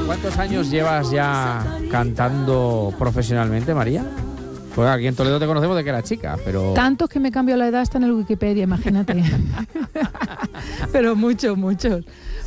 ¿Cuántos años llevas ya cantando profesionalmente, María? Pues aquí en Toledo te conocemos de que eras chica, pero... Tantos que me cambio la edad hasta en el Wikipedia, imagínate. Pero muchos.